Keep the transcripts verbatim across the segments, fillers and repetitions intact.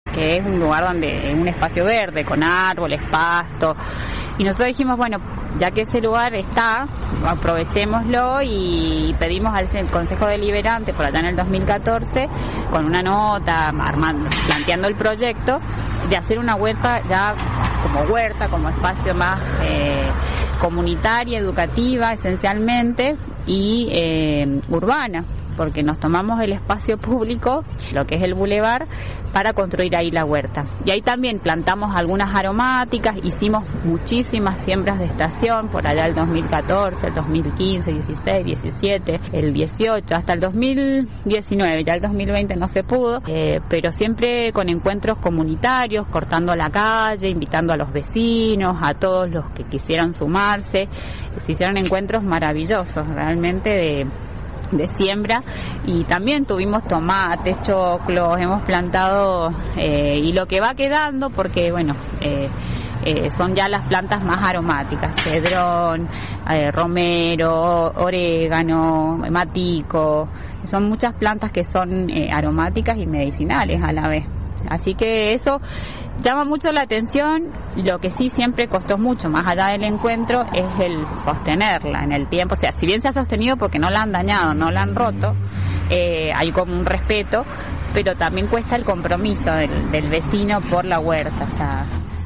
que es un lugar donde un espacio verde, con árboles, pasto. Y nosotros dijimos, bueno, ya que ese lugar está, aprovechémoslo y pedimos al Consejo Deliberante, por allá en el dos mil catorce, con una nota, armando, planteando el proyecto, de hacer una huerta ya como huerta, como espacio más eh, comunitaria, educativa, esencialmente, y eh, urbana, porque nos tomamos el espacio público, lo que es el bulevar, para construir ahí la huerta. Y ahí también plantamos algunas aromáticas, hicimos muchísimas siembras de estación, por allá el dos mil catorce, el dos mil quince, dieciséis, diecisiete, el dieciocho, hasta el dos mil diecinueve, ya el dos mil veinte no se pudo, eh, pero siempre con encuentros comunitarios, cortando la calle, invitando a los vecinos, a todos los que quisieran sumarse. Se hicieron encuentros maravillosos, realmente de... de siembra, y también tuvimos tomates, choclos, hemos plantado eh, y lo que va quedando, porque bueno, eh, eh, son ya las plantas más aromáticas, cedrón, eh, romero, orégano, matico, son muchas plantas que son eh, aromáticas y medicinales a la vez. Así que eso llama mucho la atención. Lo que sí siempre costó mucho, más allá del encuentro, es el sostenerla en el tiempo. O sea, si bien se ha sostenido porque no la han dañado, no la han roto, eh, hay como un respeto, pero también cuesta el compromiso del, del vecino por la huerta. O sea.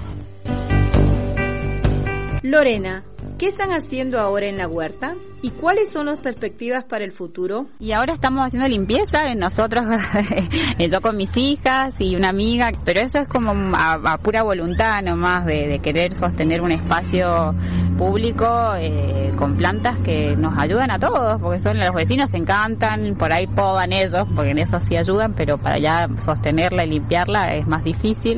Lorena, ¿qué están haciendo ahora en la huerta? ¿Y cuáles son las perspectivas para el futuro? Y ahora estamos haciendo limpieza, nosotros, yo con mis hijas y una amiga, pero eso es como a, a pura voluntad nomás de, de querer sostener un espacio público eh, con plantas que nos ayudan a todos, porque son los vecinos, se encantan, por ahí podan ellos, porque en eso sí ayudan, pero para ya sostenerla y limpiarla es más difícil.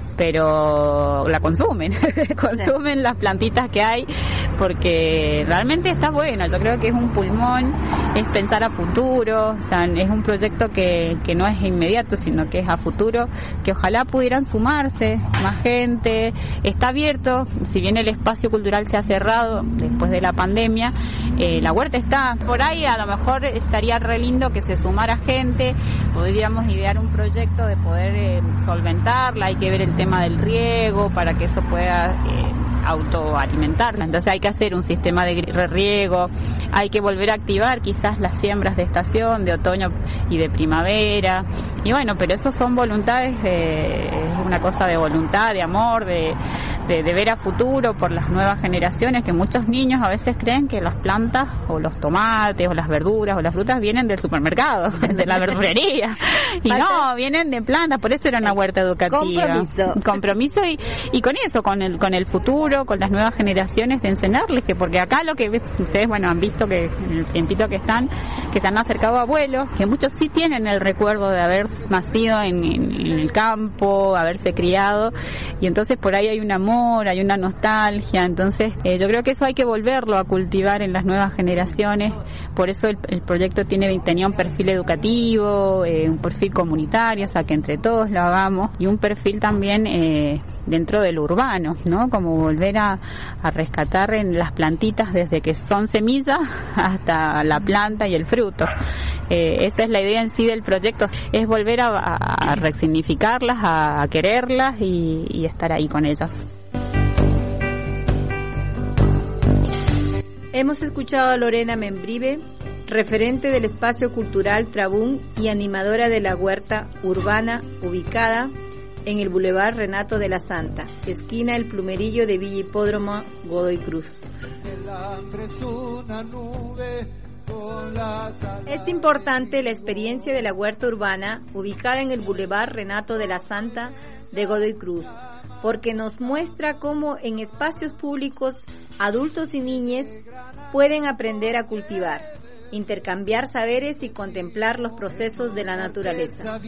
Pero la consumen, consumen las plantitas que hay, porque realmente está bueno. Yo creo que es un pulmón, es pensar a futuro, o sea, es un proyecto que, que no es inmediato, sino que es a futuro, que ojalá pudieran sumarse más gente. Está abierto, si bien el espacio cultural se ha cerrado después de la pandemia, eh, la huerta está por ahí. A lo mejor estaría re lindo que se sumara gente, podríamos idear un proyecto de poder eh, solventarla. Hay que ver el tema del riego para que eso pueda eh, autoalimentarla. Entonces hay que hacer un sistema de riego, hay que volver a activar quizás las siembras de estación, de otoño y de primavera. Y bueno, pero eso son voluntades, eh, es una cosa de voluntad, de amor, de, de, de ver a futuro por las nuevas generaciones, que muchos niños a veces creen que las plantas o los tomates o las verduras o las frutas vienen del supermercado, de la verdulería. Y no, vienen de plantas, por eso era una huerta educativa. Compromiso. Compromiso y, y con eso, con el con el futuro, con las nuevas generaciones, de enseñarles que, porque acá lo que ustedes, bueno, han visto que en el tiempito que están, que se han acercado a abuelos, que muchos sí tienen el recuerdo de haber nacido en, en, en el campo, haberse criado, y entonces por ahí hay un amor, hay una nostalgia. Entonces eh, yo creo que eso hay que volverlo a cultivar en las nuevas generaciones. Por eso el, el proyecto tiene tenía un perfil educativo, eh, un perfil comunitario, o sea, que entre todos lo hagamos, y un perfil también eh, dentro del urbano, ¿no? Como volver a, a rescatar en las plantitas desde que son semillas hasta la planta y el fruto. Eh, esa es la idea en sí del proyecto, es volver a, a, a resignificarlas, a, a quererlas y, y estar ahí con ellas. Hemos escuchado a Lorena Membrive, referente del espacio cultural Trabún y animadora de la huerta urbana ubicada en el Boulevard Renato de la Santa, esquina El Plumerillo de Villa Hipódromo Godoy Cruz. Es importante la experiencia de la huerta urbana ubicada en el Boulevard Renato de la Santa de Godoy Cruz, porque nos muestra cómo en espacios públicos adultos y niñas pueden aprender a cultivar, intercambiar saberes y contemplar los procesos de la naturaleza.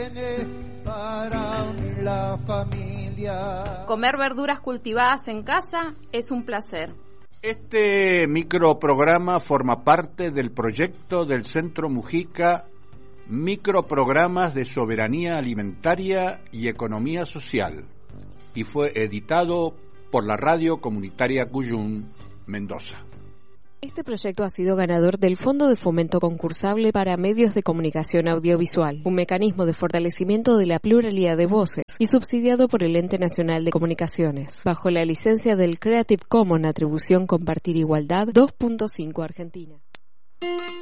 Comer verduras cultivadas en casa es un placer. Este microprograma forma parte del proyecto del Centro Mujica, Microprogramas de Soberanía Alimentaria y Economía Social, y fue editado por la Radio Comunitaria Cuyum, Mendoza. Este proyecto ha sido ganador del Fondo de Fomento Concursable para Medios de Comunicación Audiovisual, un mecanismo de fortalecimiento de la pluralidad de voces y subsidiado por el Ente Nacional de Comunicaciones, bajo la licencia del Creative Commons Atribución Compartir Igualdad dos punto cinco Argentina.